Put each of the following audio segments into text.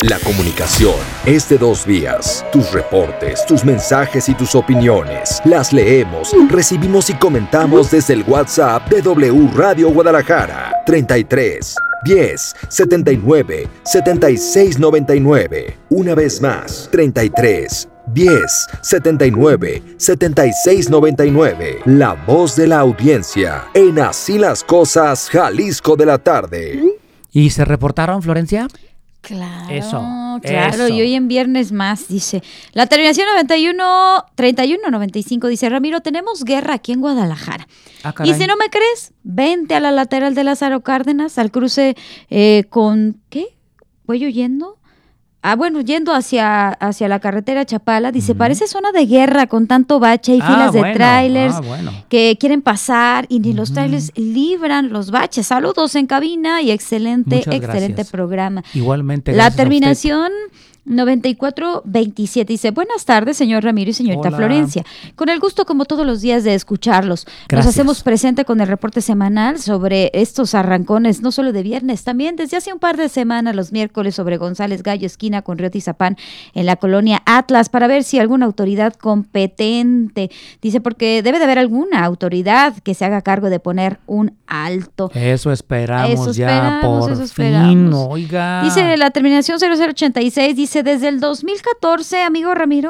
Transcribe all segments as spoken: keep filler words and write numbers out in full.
La comunicación es de dos vías. Tus reportes, tus mensajes y tus opiniones. Las leemos, recibimos y comentamos desde el WhatsApp de W Radio Guadalajara. treinta y tres, diez, setenta y nueve, setenta y seis noventa y nueve. Una vez más, treinta y tres, diez, setenta y nueve, setenta y seis noventa y nueve. La voz de la audiencia en Así las Cosas, Jalisco de la tarde. ¿Y se reportaron, Florencia? Claro, Eso, claro, eso. y hoy en viernes más, dice. La terminación noventa y uno, treinta y uno noventa y cinco dice, Ramiro, tenemos guerra aquí en Guadalajara. Ah, caray. Y si no me crees, vente a la lateral de Lázaro Cárdenas, al cruce eh, con, ¿qué? ¿Voy yendo? Ah, bueno, yendo hacia, hacia la carretera Chapala, dice, uh-huh. Parece zona de guerra con tanto bache y ah, filas bueno, de trailers ah, bueno. que quieren pasar y ni uh-huh. los trailers libran los baches. Saludos en cabina y excelente, Muchas excelente gracias. Programa. Igualmente. La Gracias terminación noventa y cuatro veintisiete dice, buenas tardes, señor Ramiro y señorita Hola. Florencia. Con el gusto, como todos los días, de escucharlos. Gracias. Nos hacemos presente con el reporte semanal sobre estos arrancones, no solo de viernes, también desde hace un par de semanas, los miércoles, sobre González Gallo, esquina con Río Tizapán, en la colonia Atlas, para ver si alguna autoridad competente, dice, porque debe de haber alguna autoridad que se haga cargo de poner un alto. Eso esperamos Eso ya, esperamos, por eso fin, esperamos. oiga. Dice la terminación cero cero ochenta y seis, dice, desde el dos mil catorce, amigo Ramiro,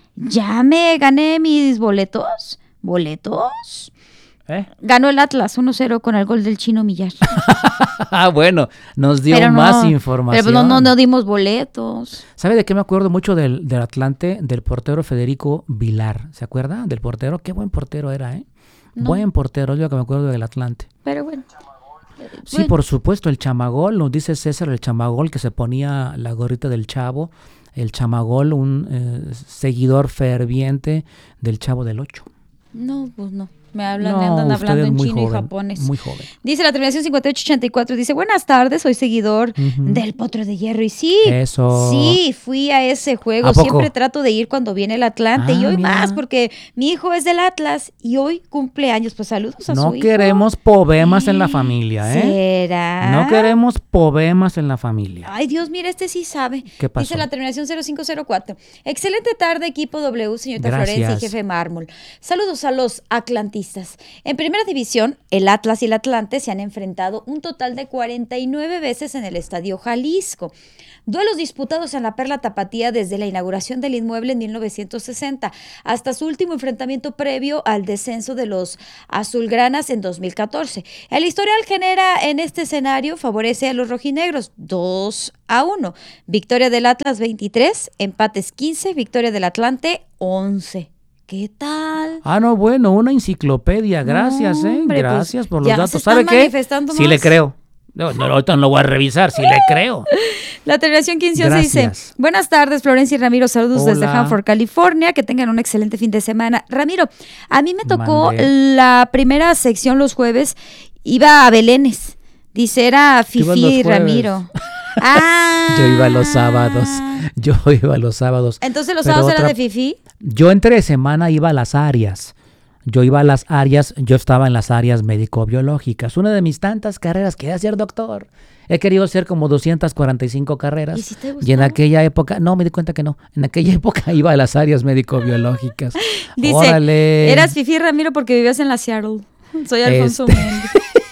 ya me gané mis boletos. ¿Boletos? ¿Eh? Ganó el Atlas uno cero con el gol del Chino Millar. Ah, bueno, nos dio Pero no, más información. Pero no, no, no dimos boletos. ¿Sabe de qué me acuerdo mucho del, del Atlante? Del portero Federico Vilar. ¿Se acuerda del portero? Qué buen portero era, ¿eh? No. Buen portero, es lo que me acuerdo del Atlante. Pero bueno. Sí, bueno. Por supuesto, el chamagol, nos dice César, el chamagol que se ponía la gorrita del Chavo, el chamagol, un eh, seguidor ferviente del Chavo del Ocho. No, pues no. Me hablan, no, me andan hablando en chino joven, y japonés. Muy joven. Dice la terminación cincuenta y ocho ochenta y cuatro, dice, buenas tardes, soy seguidor uh-huh. del Potro de Hierro. Y sí, Eso. sí, fui a ese juego. ¿A poco? Siempre trato de ir cuando viene el Atlante. Ah, y hoy mira. más, porque mi hijo es del Atlas y hoy cumple años. Pues saludos a no su hijo. No queremos poemas en la familia, ¿eh? ¿Será? No queremos poemas en la familia. Ay, Dios, mira, este sí sabe. ¿Qué pasó? Dice la terminación cero cinco cero cuatro. Excelente tarde, equipo W, señorita Gracias. Florencia y jefe Mármol. Saludos a los atlantistas. En primera división, el Atlas y el Atlante se han enfrentado un total de cuarenta y nueve veces en el Estadio Jalisco. Duelos disputados en la Perla Tapatía desde la inauguración del inmueble en mil novecientos sesenta hasta su último enfrentamiento previo al descenso de los azulgranas en dos mil catorce. El historial genera en este escenario favorece a los rojinegros dos a uno. Victoria del Atlas veintitrés, empates quince, victoria del Atlante once. ¿Qué tal? Ah, no, bueno, una enciclopedia. Gracias, no, ¿eh? Hombre, Gracias pues, por los datos. ¿Sabe qué? Sí le creo. No, no, ahorita no lo voy a revisar, sí le creo. La terminación quince once dice, buenas tardes, Florencia y Ramiro, saludos Hola. desde Hanford, California, que tengan un excelente fin de semana. Ramiro, a mí me tocó Mandé. la primera sección los jueves, iba a Belénes, dice, era Fifi Ramiro. Ah. Yo iba los sábados, yo iba los sábados. Entonces los sábados eran de Fifi. Yo entre semana iba a las áreas. Yo iba a las áreas, yo estaba en las áreas médico-biológicas. Una de mis tantas carreras, quería ser doctor. He querido hacer como doscientas cuarenta y cinco carreras. ¿Y si te gustó? Y en aquella época, no, me di cuenta que no. En aquella época iba a las áreas médico-biológicas. Dice, ¡órale! Eras Fifi Ramiro porque vivías en la Seattle. Soy Alfonso este... Méndez.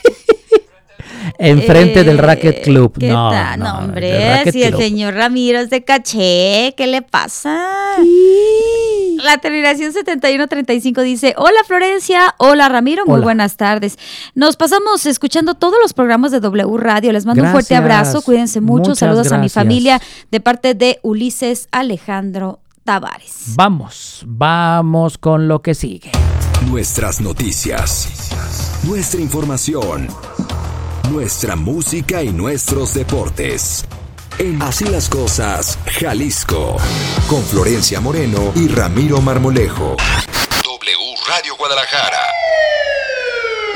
Enfrente eh, del Racket Club. ¿Qué no, tal? no, no, hombre, si el Club. señor Ramiro es de caché, ¿qué le pasa? Sí. La terminación setenta y uno treinta y cinco dice, hola Florencia, hola Ramiro, muy hola. buenas tardes. Nos pasamos escuchando todos los programas de W Radio, les mando gracias. un fuerte abrazo, cuídense mucho, Muchas saludos gracias. a mi familia de parte de Ulises Alejandro Tavares. Vamos, vamos con lo que sigue. Nuestras noticias, nuestra información, nuestra música y nuestros deportes. En Así las Cosas, Jalisco, con Florencia Moreno y Ramiro Marmolejo. W Radio Guadalajara.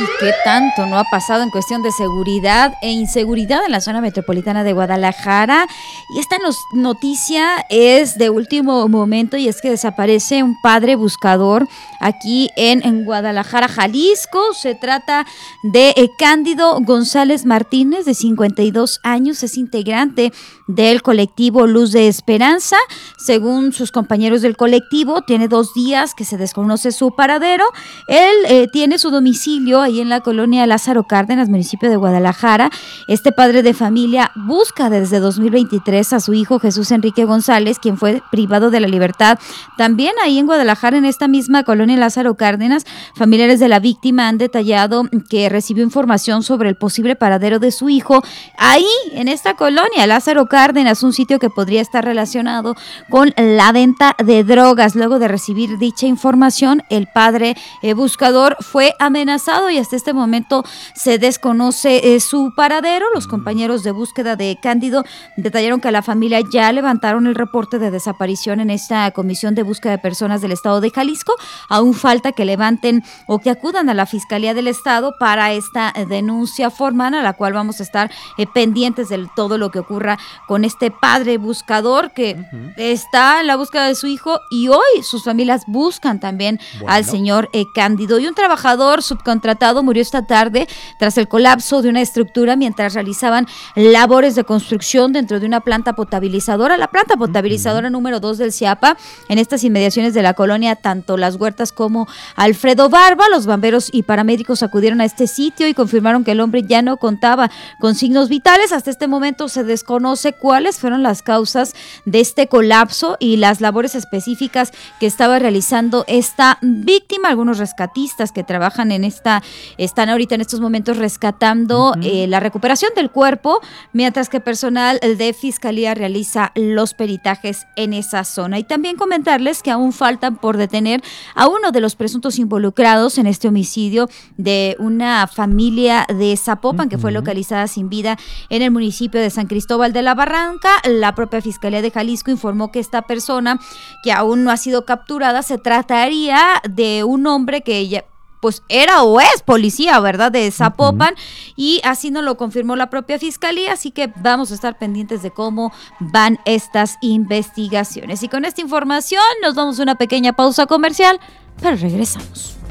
y qué tanto no ha pasado en cuestión de seguridad e inseguridad en la zona metropolitana de Guadalajara. Y esta nos, noticia es de último momento, y es que desaparece un padre buscador aquí en, en Guadalajara, Jalisco. Se trata de eh, Cándido González Martínez, de cincuenta y dos años, es integrante del colectivo Luz de Esperanza. Según sus compañeros del colectivo, tiene dos días que se desconoce su paradero. Él eh, tiene su domicilio ahí en la colonia Lázaro Cárdenas, municipio de Guadalajara. Este padre de familia busca desde dos mil veintitrés a su hijo Jesús Enrique González, quien fue privado de la libertad también ahí en Guadalajara, en esta misma colonia Lázaro Cárdenas. Familiares de la víctima han detallado que recibió información sobre el posible paradero de su hijo ahí en esta colonia Lázaro Cárdenas, un sitio que podría estar relacionado con la venta de drogas. Luego de recibir dicha información, el padre eh, buscador fue amenazado y hasta este momento se desconoce eh, su paradero. Los compañeros de búsqueda de Cándido detallaron que a la familia ya levantaron el reporte de desaparición en esta Comisión de Búsqueda de Personas del Estado de Jalisco. Aún falta que levanten o que acudan a la Fiscalía del Estado para esta eh, denuncia formal, a la cual vamos a estar eh, pendientes de todo lo que ocurra con este padre buscador que uh-huh. está en la búsqueda de su hijo, y hoy sus familias buscan también bueno. al señor eh, Cándido. Y un trabajador subcontratado murió esta tarde tras el colapso de una estructura mientras realizaban labores de construcción dentro de una planta potabilizadora, la planta potabilizadora uh-huh. número dos del CIAPA, en estas inmediaciones de la colonia Tanto Las Huertas como Alfredo Barba. Los bomberos y paramédicos acudieron a este sitio y confirmaron que el hombre ya no contaba con signos vitales. Hasta este momento se desconoce cuáles fueron las causas de este colapso y las labores específicas que estaba realizando esta víctima. Algunos rescatistas que trabajan en esta, están ahorita en estos momentos rescatando uh-huh. eh, la recuperación del cuerpo, mientras que personal de Fiscalía realiza los peritajes en esa zona. Y también comentarles que aún faltan por detener a uno de los presuntos involucrados en este homicidio de una familia de Zapopan uh-huh. que fue localizada sin vida en el municipio de San Cristóbal de la Barranca. La propia Fiscalía de Jalisco informó que esta persona, que aún no ha sido capturada, se trataría de un hombre que ya pues era o es policía, ¿verdad?, de Zapopan, uh-huh. y así nos lo confirmó la propia Fiscalía, así que vamos a estar pendientes de cómo van estas investigaciones. Y con esta información nos vamos a una pequeña pausa comercial, pero regresamos.